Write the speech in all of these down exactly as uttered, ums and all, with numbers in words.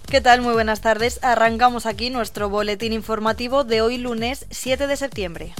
¿Qué tal? Muy buenas tardes. Arrancamos aquí nuestro boletín informativo de hoy lunes siete de septiembre.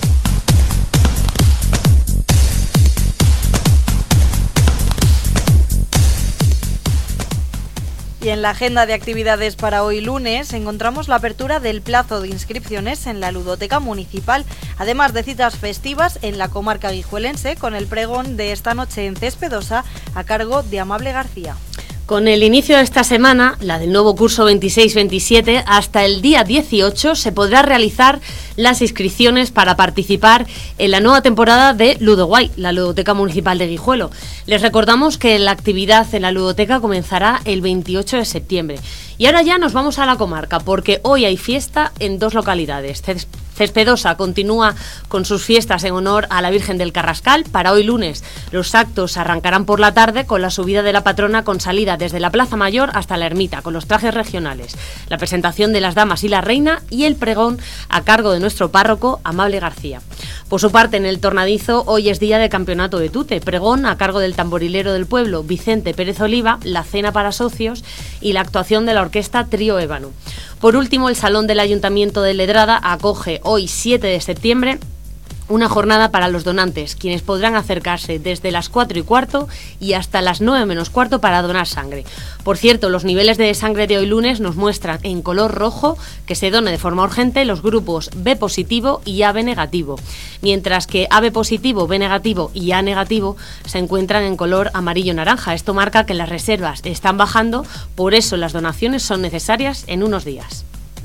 Y en la agenda de actividades para hoy lunes encontramos la apertura del plazo de inscripciones en la Ludoteca Municipal, además de citas festivas en la comarca guijuelense con el pregón de esta noche en Cespedosa a cargo de Amable García. Con el inicio de esta semana, la del nuevo curso veintiséis veintisiete, hasta el día dieciocho se podrá realizar las inscripciones para participar en la nueva temporada de Ludoguay, la Ludoteca Municipal de Guijuelo. Les recordamos que la actividad en la ludoteca comenzará el veintiocho de septiembre. Y ahora ya nos vamos a la comarca, porque hoy hay fiesta en dos localidades. Cespedosa continúa con sus fiestas en honor a la Virgen del Carrascal. Para hoy lunes los actos arrancarán por la tarde con la subida de la patrona con salida desde la Plaza Mayor hasta la Ermita con los trajes regionales, la presentación de las damas y la reina y el pregón a cargo de nuestro párroco Amable García. Por su parte, en el Tornadizo hoy es día de campeonato de tute, pregón a cargo del tamborilero del pueblo Vicente Pérez Oliva, la cena para socios y la actuación de la orquesta Trío Ébano. Por último, el Salón del Ayuntamiento de Ledrada acoge hoy siete de septiembre una jornada para los donantes, quienes podrán acercarse desde las cuatro y cuarto y hasta las nueve menos cuarto para donar sangre. Por cierto, los niveles de sangre de hoy lunes nos muestran en color rojo que se done de forma urgente los grupos B positivo y A B negativo, mientras que A B positivo, B negativo y A negativo se encuentran en color amarillo-naranja. Esto marca que las reservas están bajando, por eso las donaciones son necesarias en unos días.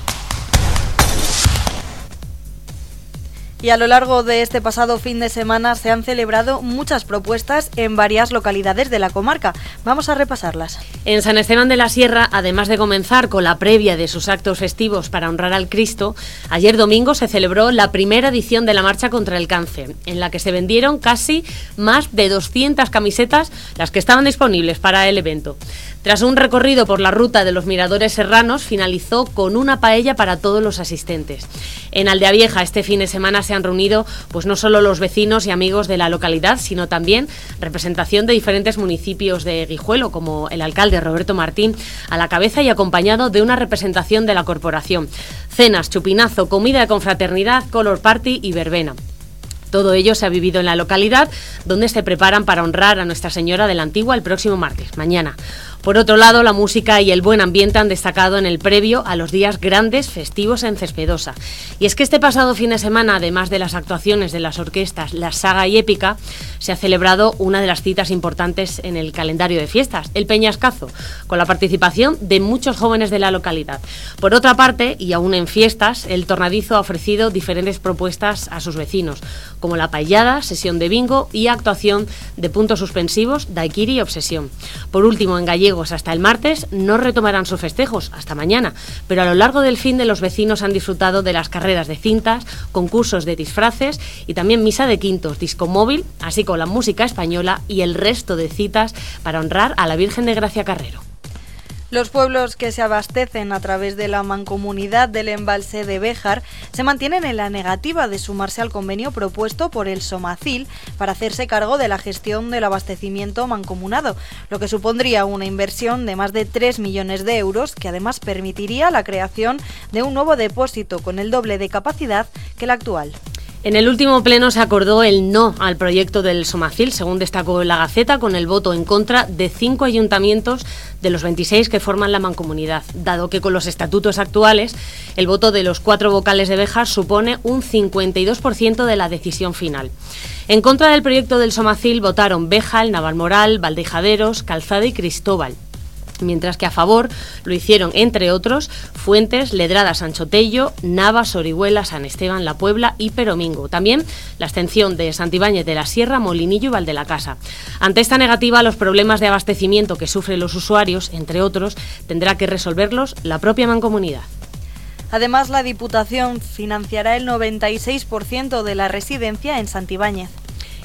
Y a lo largo de este pasado fin de semana se han celebrado muchas propuestas en varias localidades de la comarca. Vamos a repasarlas. En San Esteban de la Sierra, además de comenzar con la previa de sus actos festivos para honrar al Cristo, ayer domingo se celebró la primera edición de la Marcha contra el Cáncer, en la que se vendieron casi más de doscientas camisetas, las que estaban disponibles para el evento. Tras un recorrido por la ruta de los miradores serranos, finalizó con una paella para todos los asistentes. En Aldeavieja este fin de semana se han reunido pues no solo los vecinos y amigos de la localidad, sino también representación de diferentes municipios de Guijuelo, como el alcalde Roberto Martín a la cabeza y acompañado de una representación de la corporación. Cenas, chupinazo, comida de confraternidad, color party y verbena. Todo ello se ha vivido en la localidad, donde se preparan para honrar a Nuestra Señora de la Antigua el próximo martes, mañana. Por otro lado, la música y el buen ambiente han destacado en el previo a los días grandes festivos en Cespedosa. Y es que este pasado fin de semana, además de las actuaciones de las orquestas La Saga y Épica, se ha celebrado una de las citas importantes en el calendario de fiestas, el Peñascazo, con la participación de muchos jóvenes de la localidad. Por otra parte, y aún en fiestas, el Tornadizo ha ofrecido diferentes propuestas a sus vecinos, como la paellada, sesión de bingo y actuación de puntos suspensivos, daiquiri y obsesión. Por último, en Gallego, hasta el martes no retomarán sus festejos, hasta mañana, pero a lo largo del fin de los vecinos han disfrutado de las carreras de cintas, concursos de disfraces y también misa de quintos, disco móvil, así como la música española y el resto de citas para honrar a la Virgen de Gracia Carrero. Los pueblos que se abastecen a través de la mancomunidad del embalse de Béjar se mantienen en la negativa de sumarse al convenio propuesto por el Somacil para hacerse cargo de la gestión del abastecimiento mancomunado, lo que supondría una inversión de más de tres millones de euros que además permitiría la creación de un nuevo depósito con el doble de capacidad que el actual. En el último pleno se acordó el no al proyecto del Somacil, según destacó la Gaceta, con el voto en contra de cinco ayuntamientos de los veintiséis que forman la mancomunidad, dado que con los estatutos actuales el voto de los cuatro vocales de Béjar supone un cincuenta y dos por ciento de la decisión final. En contra del proyecto del Somacil votaron Béjar, Navalmoral, Valdejaderos, Calzada y Cristóbal, mientras que a favor lo hicieron, entre otros, Fuentes, Ledrada, Sanchotello, Navas, Orihuela, San Esteban, La Puebla y Peromingo. También la abstención de Santibáñez de la Sierra, Molinillo y Valdelacasa. Ante esta negativa, los problemas de abastecimiento que sufren los usuarios, entre otros, tendrá que resolverlos la propia mancomunidad. Además, la Diputación financiará el noventa y seis por ciento de la residencia en Santibáñez.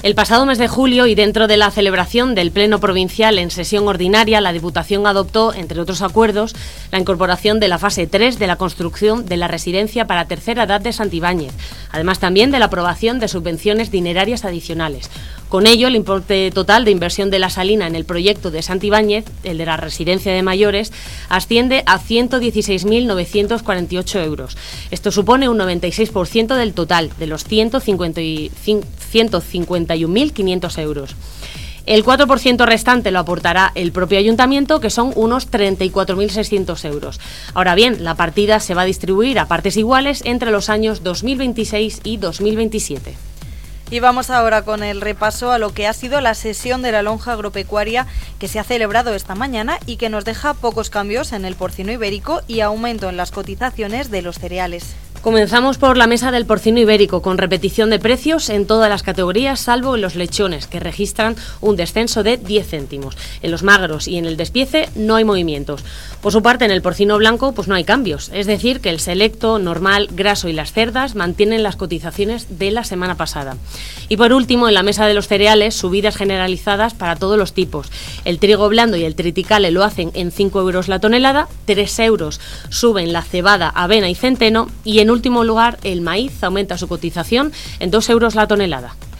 El pasado mes de julio y dentro de la celebración del Pleno Provincial en sesión ordinaria, la Diputación adoptó, entre otros acuerdos, la incorporación de la fase tres de la construcción de la residencia para tercera edad de Santibáñez, además también de la aprobación de subvenciones dinerarias adicionales. Con ello, el importe total de inversión de la Salina en el proyecto de Santibáñez, el de la residencia de mayores, asciende a ciento dieciséis mil novecientos cuarenta y ocho euros. Esto supone un noventa y seis por ciento del total, de los ciento cincuenta y un mil quinientos euros. El cuatro por ciento restante lo aportará el propio ayuntamiento, que son unos treinta y cuatro mil seiscientos euros. Ahora bien, la partida se va a distribuir a partes iguales entre los años dos mil veintiséis y dos mil veintisiete. Y vamos ahora con el repaso a lo que ha sido la sesión de la lonja agropecuaria que se ha celebrado esta mañana y que nos deja pocos cambios en el porcino ibérico y aumento en las cotizaciones de los cereales. Comenzamos por la mesa del porcino ibérico, con repetición de precios en todas las categorías, salvo en los lechones, que registran un descenso de diez céntimos. En los magros y en el despiece no hay movimientos. Por su parte, en el porcino blanco pues no hay cambios, es decir, que el selecto, normal, graso y las cerdas mantienen las cotizaciones de la semana pasada. Y por último, en la mesa de los cereales, subidas generalizadas para todos los tipos. El trigo blando y el triticale lo hacen en cinco euros la tonelada, tres euros suben la cebada, avena y centeno, y en último lugar, el maíz aumenta su cotización en dos euros la tonelada.